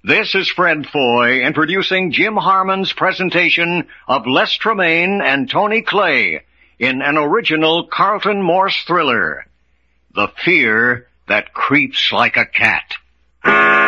This is Fred Foy introducing Jim Harmon's presentation of Les Tremaine and Tony Clay in an original Carlton Morse thriller, The Fear That Creeps Like a Cat.